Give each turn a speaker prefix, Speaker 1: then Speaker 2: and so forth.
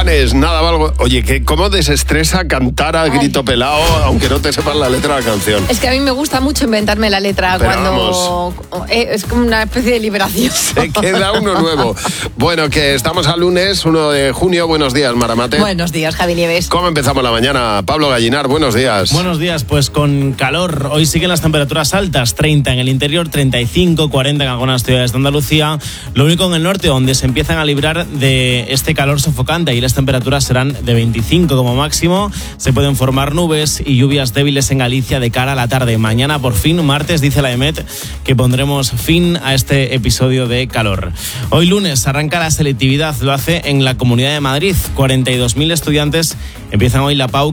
Speaker 1: Juanes, nada, algo. Oye, ¿cómo desestresa cantar a grito pelado, aunque no te sepas la letra de la canción?
Speaker 2: Es que a mí me gusta mucho inventarme la letra.
Speaker 1: Pero
Speaker 2: cuando es como una especie de liberación.
Speaker 1: Se queda uno nuevo. Bueno, que estamos al lunes 1 de junio. Buenos días, Maramate.
Speaker 2: Buenos días, Javi Nieves.
Speaker 1: ¿Cómo empezamos la mañana? Pablo Gallinar, buenos días.
Speaker 3: Buenos días, pues con calor. Hoy siguen las temperaturas altas, 30 en el interior, 35, 40 en algunas ciudades de Andalucía. Lo único en el norte, donde se empiezan a librar de este calor sofocante. Ahí las temperaturas serán de 25 como máximo. Se pueden formar nubes y lluvias débiles en Galicia de cara a la tarde. Mañana, por fin, martes, dice la EMET, que pondremos fin a este episodio de calor. Hoy lunes arranca la selectividad. Lo hace en la Comunidad de Madrid. 42.000 estudiantes empiezan hoy la PAU